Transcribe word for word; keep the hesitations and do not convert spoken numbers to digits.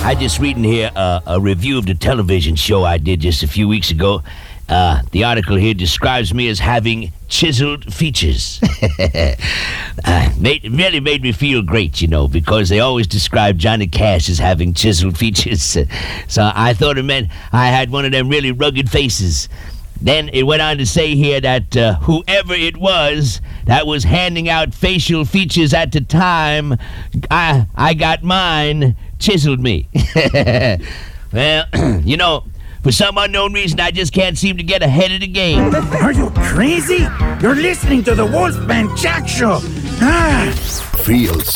I just reading here uh, a review of the television show I did just a few weeks ago. Uh, the article here describes me as having chiseled features. uh, made, really made me feel great, you know, because they always describe Johnny Cash as having chiseled features. So I thought it meant I had one of them really rugged faces. Then it went on to say here that uh, whoever it was that was handing out facial features at the time, I, I got mine chiseled me. Well, you know, for some unknown reason, I just can't seem to get ahead of the game. Are you crazy? You're listening to the Wolfman Jack Show. Ah. Feels